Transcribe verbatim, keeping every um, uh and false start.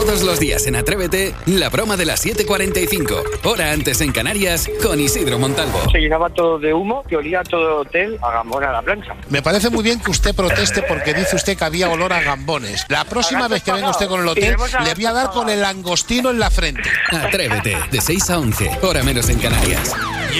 Todos los días en Atrévete, la broma de las siete cuarenta y cinco, hora antes en Canarias, con Isidro Montalvo. Se llenaba todo de humo, que olía todo el hotel a Gambón a la plancha. Me parece muy bien que usted proteste porque dice usted que había olor a gambones. La próxima vez que venga usted con el hotel, le voy a dar con el langostino en la frente. Atrévete, de seis a once, hora menos en Canarias.